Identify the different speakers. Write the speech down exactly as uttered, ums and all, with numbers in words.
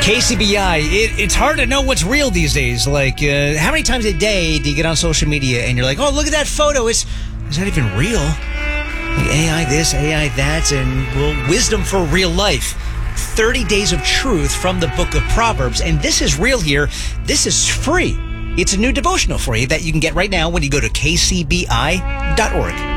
Speaker 1: K C B I, it, it's hard to know what's real these days. Like, uh, how many times a day do you get on social media and you're like, oh, look at that photo. Is, is that even real? Like A I this, A I that, and, well, wisdom for real life. thirty days of truth from the book of Proverbs. And this is real here. This is free. It's a new devotional for you that you can get right now when you go to k c b i dot org.